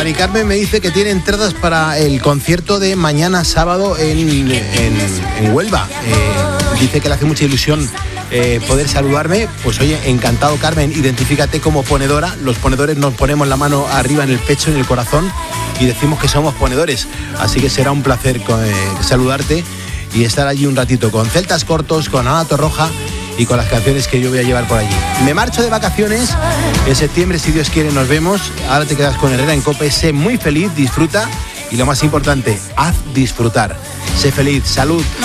Mari Carmen me dice que tiene entradas para el concierto de mañana sábado en Huelva. Dice que le hace mucha ilusión poder saludarme. Pues oye, encantado, Carmen. Identifícate como ponedora. Los ponedores nos ponemos la mano arriba en el pecho, en el corazón, y decimos que somos ponedores. Así que será un placer saludarte y estar allí un ratito con Celtas Cortos, con Ana Torroja y con las canciones que yo voy a llevar por allí. Me marcho de vacaciones. En septiembre, si Dios quiere, nos vemos. Ahora te quedas con Herrera en COPE. Sé muy feliz, disfruta y lo más importante, haz disfrutar. Sé feliz, salud.